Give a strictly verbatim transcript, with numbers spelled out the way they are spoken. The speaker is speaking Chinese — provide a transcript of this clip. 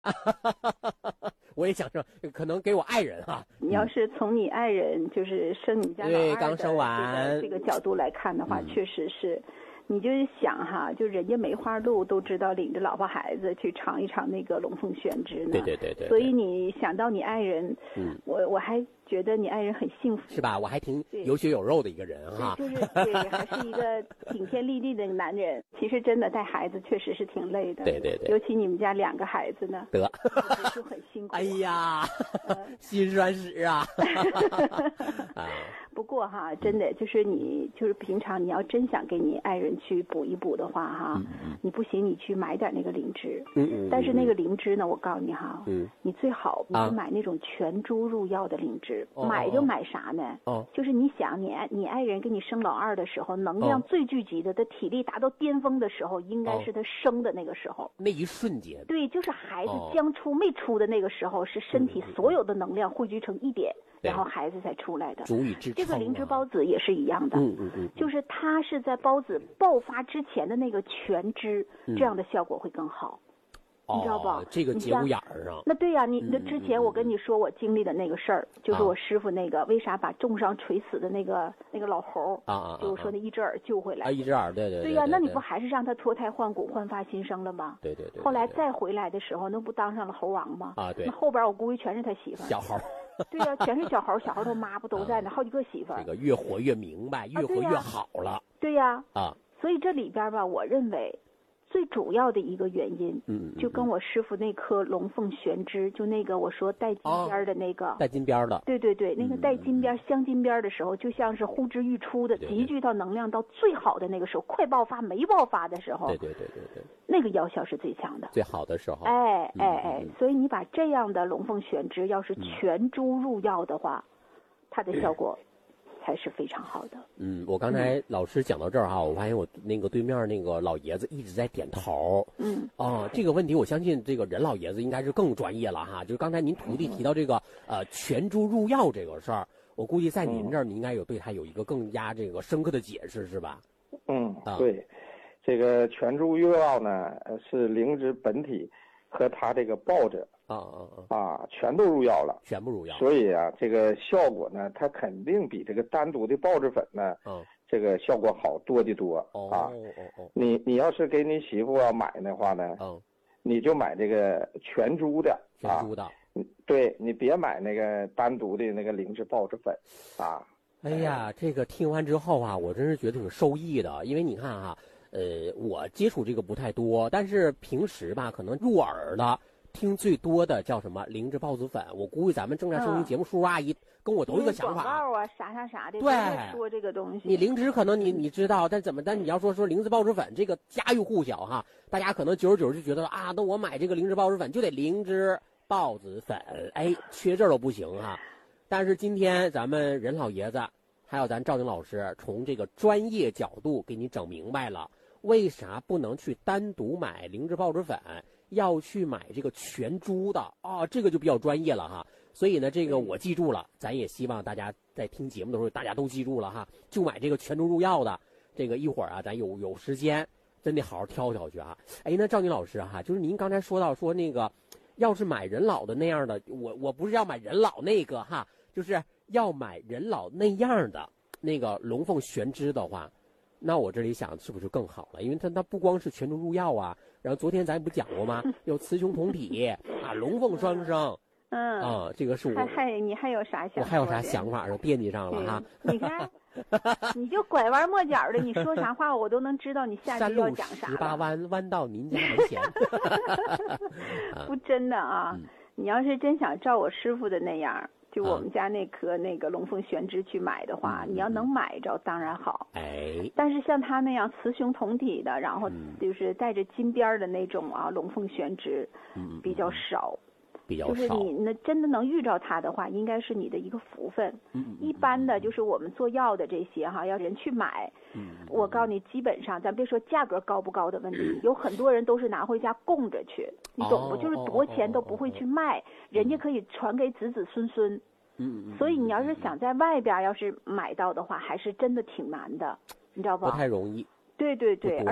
我也想说，可能给我爱人哈、啊。 你要是从你爱人就是生你家老二的刚生完这个这个角度来看的话， 嗯、 确实是。你就是想哈，就人家梅花鹿都知道领着老婆孩子去尝一尝那个龙凤玄芝呢。 对对对 对, 对。 所以你想到你爱人， 嗯， 我我还觉得你爱人很幸福， 是吧？我还挺有血有肉的一个人哈。 就是对，还是一个顶天立地的男人。其实真的带孩子确实是挺累的。 对对对。 尤其你们家两个孩子呢， 得就很辛苦。 哎呀，呃、心酸史啊。啊。 不过哈，真的就是你就是平常你要真想给你爱人去补一补的话哈， 嗯嗯你不行你去买点那个灵芝， 嗯嗯， 但是那个灵芝呢，我告诉你哈， 嗯， 你最好你是买那种全株入药的灵芝， 啊、 买就买啥呢？ 哦， 就是你想你你爱人给你生老二的时候，能量最聚集的，他体力达到巅峰的时候，应该是他生的那个时候， 哦、那一瞬间， 对，就是孩子将出没出的那个时候，是身体所有的能量汇聚成一点。然后孩子才出来的， 足以支撑、啊。 这个灵芝孢子也是一样的， 嗯嗯嗯， 就是它是在孢子爆发之前的那个全脂， 嗯、 这样的效果会更好。 哦、 你知道吧？ 这个节骨眼儿上。 那对呀、啊，你那之前我跟你说我经历的那个事儿，嗯、就是我师傅那个、啊、为啥把重伤垂死的那个那个老猴啊啊， 就说那一只耳救回来。 啊，一只耳，对对对呀、啊，那你不还是让他脱胎换骨、焕发新生了吗？ 对对 对, 对。 后来再回来的时候，那不当上了猴王吗？ 啊，对。 那后边我估计全是他媳妇儿。 小猴。 对呀、啊，全是小猴，小猴他妈不都在呢？啊、好几个媳妇儿。 这个越活越明白，越活越好了。 对呀、 啊。啊。 所以这里边吧，我认为最主要的一个原因， 嗯， 就跟我师傅那颗龙凤玄芝，就那个我说带金边的那个， 哦、带金边的。 对对对，那个带金边、 嗯、 镶金边的时候，就像是呼之欲出的，集聚到能量到最好的那个时候，快爆发没爆发的时候， 对对对对对， 那个药效是最强的， 最好的时候。 哎哎哎， 嗯、 所以你把这样的龙凤玄芝，要是全株入药的话，嗯、它的效果才是非常好的。 嗯，我刚才老师讲到这儿哈，我发现我那个对面那个老爷子一直在点头。 嗯， 哦，这个问题我相信这个任老爷子应该是更专业了哈。就是刚才您徒弟提到这个呃全株入药这个事儿，我估计在您这儿你应该有对他有一个更加这个深刻的解释，是吧？ 嗯， 啊、 对，这个全株入药呢是灵芝本体和它这个抱着。 啊啊啊！ 啊，全都入药了， 全部入药。 所以啊，这个效果呢，它肯定比这个单独的孢子粉呢， 嗯， 这个效果好多的多。 哦啊， 哦哦， 你你要是给你媳妇要买的话呢， 嗯， 你就买这个全株的， 全株的。 啊、对，你别买那个单独的那个灵芝孢子粉，啊。 哎呀，这个听完之后啊，我真是觉得挺受益的，因为你看哈，呃，我接触这个不太多，但是平时吧，可能入耳的。听最多的叫什么灵芝孢子粉，我估计咱们正在收听节目叔叔阿姨跟我都一个想法。 广告啊，啥啥啥的， 对， 说这个东西。 你灵芝可能你你知道，但怎么？但你要说说灵芝孢子粉，这个家喻户晓哈，大家可能久而久之就觉得啊，那我买这个灵芝孢子粉就得灵芝孢子粉，哎，缺这都不行哈。但是今天咱们任老爷子还有咱赵宁老师，从这个专业角度给你整明白了，为啥不能去单独买灵芝孢子粉？要去买这个全株的啊、哦，这个就比较专业了哈。所以呢，这个我记住了，咱也希望大家在听节目的时候，大家都记住了哈，就买这个全株入药的。这个一会儿啊，咱有有时间，真得好好挑挑去啊。哎，那赵宁老师哈，就是您刚才说到说那个，要是买人老的那样的，我我不是要买人老那个哈，就是要买人老那样的那个龙凤玄芝的话。那我这里想是不是更好了？因为它它不光是全株入药啊，然后昨天咱不讲过吗？有雌雄同体啊，龙凤双生。 嗯啊，这个是我还还你还有啥想法？ 我还有啥想法？就惦记上了哈。 你看，你就拐弯抹角的，你说啥话我都能知道你下句要讲啥。 山路十八弯，弯到您家门前。 不真的啊！ 嗯、 你要是真想照我师傅的那样。就我们家那颗那个龙凤玄芝去买的话， 嗯、 你要能买着当然好。 哎， 但是像他那样雌雄同体的，然后就是带着金边的那种啊龙凤玄芝， 嗯， 比较少。 比较少。 就是你那真的能遇着它的话，应该是你的一个福分。 嗯， 一般的就是我们做药的这些哈，要人去买， 嗯， 我告诉你，基本上咱别说价格高不高的问题，嗯、有很多人都是拿回家供着去，你懂不？ 哦、 就是多钱都不会去卖， 哦、 人家可以传给子子孙孙。 嗯， 所以你要是想在外边要是买到的话，还是真的挺难的，你知道吧？ 不太容易。 对对对。